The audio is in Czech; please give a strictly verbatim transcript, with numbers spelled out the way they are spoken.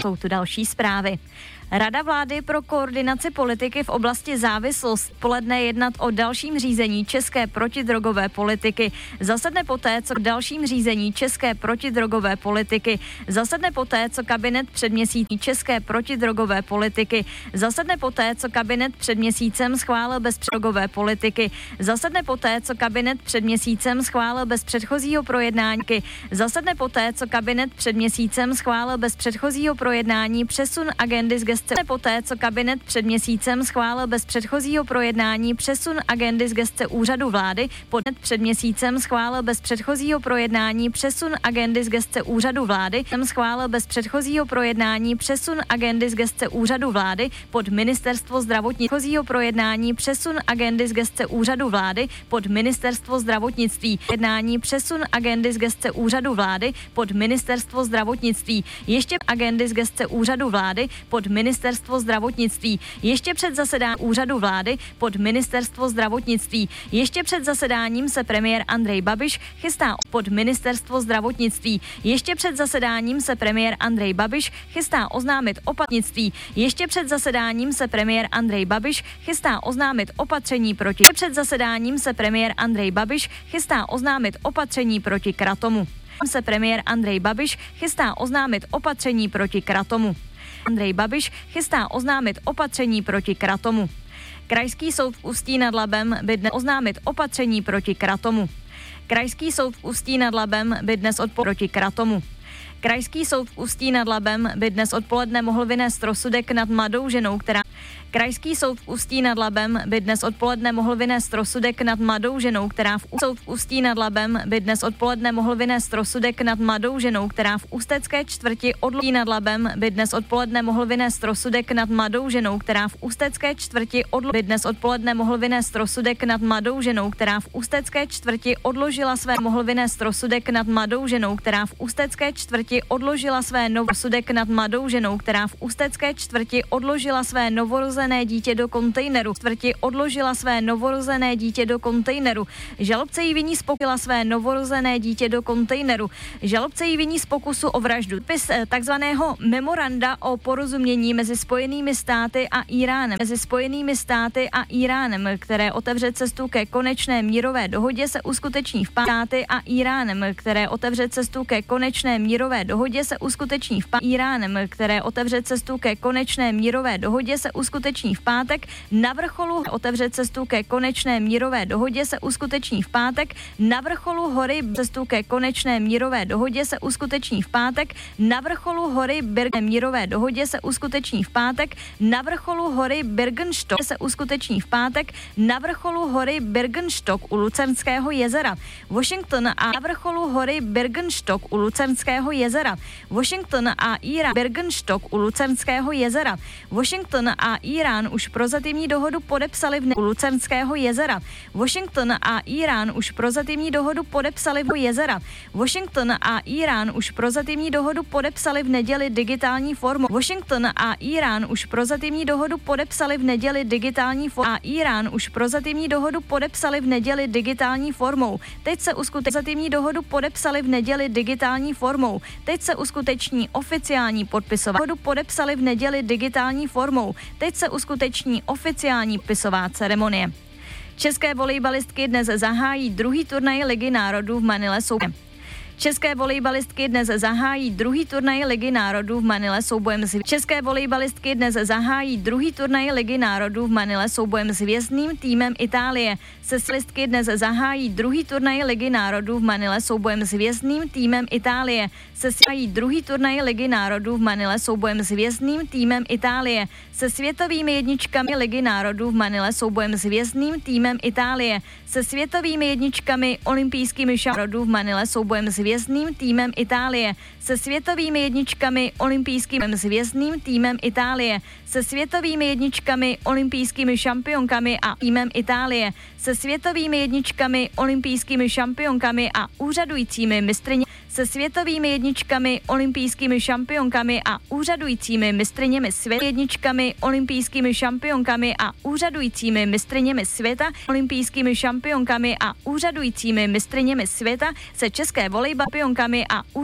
Jsou tu další zprávy. Rada vlády pro koordinaci politiky v oblasti závislosti poledne jednat o dalším řízení české protidrogové politiky. Zasedne poté, co dalším řízení české protidrogové politiky. Zasedne poté, co kabinet před měsící české protidrogové politiky. Zasedne poté, co kabinet před měsícem schválil bez drogové politiky. Zasedne poté, co kabinet před měsícem schválil bez předchozího projednání. Zasedne poté, co kabinet před měsícem schválil bez předchozího projednání přesun agendy z gesce poté, co kabinet před měsícem schválil bez předchozího projednání přesun agendy z gesce úřadu vlády, podnet před měsícem schválil bez předchozího projednání přesun agendy z gesce úřadu vlády, schválil bez předchozího projednání přesun agendy z gesce úřadu vlády pod ministerstvo zdravotnictví, projednání přesun agendy z gesce úřadu vlády pod ministerstvo zdravotnictví, jednání přesun agendy z gesce úřadu vlády pod ministerstvo zdravotnictví, ještě agendy z gesce úřadu vlády pod ministerstvo zdravotnictví. Ještě před zasedáním úřadu vlády pod ministerstvo zdravotnictví. Ještě před zasedáním se premiér Andrej Babiš chystá pod ministerstvo zdravotnictví. Ještě před zasedáním se premiér Andrej Babiš chystá oznámit opatnictví. Ještě před zasedáním se premiér Andrej Babiš chystá oznámit opatření proti. Před zasedáním se premiér Andrej Babiš chystá oznámit opatření proti kratomu. Se premiér Andrej Babiš chystá oznámit opatření proti kratomu. Andrej Babiš chystá oznámit opatření proti kratomu. Krajský soud v Ústí nad Labem by dnes oznámit opatření proti kratomu. Krajský soud v Ústí nad Labem by dnes odpoledne proti kratomu. Krajský soud v Ústí nad Labem by dnes odpoledne mohl vynést rozsudek nad mladou ženou, která Krajský soud v Ústí nad Labem by dnes odpoledne mohl vynést rozsudek nad mladou ženou, která v soud v Ústí nad Labem by dnes odpoledne mohl vynést rozsudek nad mladou ženou, která v Ústecké čtvrti Odlí nad Labem by dnes odpoledne mohl vynést rozsudek nad mladou ženou, která v Ústecké čtvrti Odlo by dnes odpoledne mohl vynést rozsudek nad mladou ženou, která v Ústecké čtvrti odložila své mohl vynést rozsudek nad mladou ženou, která v Ústecké čtvrti odložila své rozsudek nad mladou ženou, která v Ústecké čtvrti odložila své novorozené dítě do kontejneru. Čtvrti odložila své novorozené dítě do kontejneru. Žalobce jí viní z pokusu své novorozené dítě do kontejneru. Žalobce jí viní z pokusu o vraždu. Pis takzvaného memoranda o porozumění mezi Spojenými státy a Íránem. Mezi Spojenými státy a Íránem, které otevře cestu ke konečné mírové dohodě, se uskuteční v pátek a Íránem, které otevře cestu ke konečné mírové dohodě, se uskuteční v pátek. Íránem, které otevře cestu ke konečné mírové dohodě, se uskuteční v pátek. Na vrcholu otevře cestu ke konečné mírové dohodě se uskuteční v pátek. Na vrcholu hory cestu ke konečné mírové dohodě se uskuteční v pátek. Na vrcholu hory Bergen mírové dohodě se uskuteční v pátek. Na vrcholu hory Bergenstock se uskuteční v pátek. Na vrcholu hory Bergenstock u Lucernského jezera. Washington a na vrcholu hory Bergenstock u Lucernského jezera. Washington a Irán Bergenstock u Lucernského jezera. Washington a Irán už prozatímní dohodu podepsali v ne- u Lucernského jezera. Washington a Irán už prozatímní dohodu podepsali v jezera. Washington a Irán už prozatímní dohodu podepsali v neděli digitální formou. Washington a Irán už prozatímní dohodu podepsali v neděli digitální formou. A Irán už prozatímní dohodu podepsali v neděli digitální formou. Teď se uskuteční prozatímní dohodu podepsali v neděli digitální formou. Teď se uskuteční oficiální podpisová dohodu podepsali v neděli digitální formou. Teď se uskuteční oficiální pisová ceremonie. České volejbalistky dnes zahájí druhý turnaj Ligy národů v Manile soubojem. České volejbalistky dnes zahájí druhý turnaj Ligy národů v Manile soubojem s České volejbalistky dnes zahájí druhý turnaj Ligy národů v Manile soubojem s hvězdným týmem Itálie. Seslistky dnes zahájí druhý turnaj Ligy národů v Manile soubojem s hvězdným týmem Itálie. Seslistky druhý turnaj Ligy národů v Manile soubojem s hvězdným týmem Itálie. Se světovými jedničkami Ligy národů v Manile soubojem s hvězdným týmem Itálie. Se světovými jedničkami olympijskými šampionů v Manile soubojem s hvězdným týmem Itálie. Se světovými jedničkami olympijským s hvězdným týmem Itálie. Se světovými jedničkami olympijskými šampionkami a týmem Itálie. Se světovými jedničkami olympijskými šampionkami a úřadujícími mistryně. Se světovými jedničkami olympijskými šampionkami a úřadujícími mistryněmi světa. Jedničkami olympijskými šampionkami a úřadujícími mistryněmi světa. Olympijskými šampionkami a úřadujícími mistryněmi světa se české volejbalkami a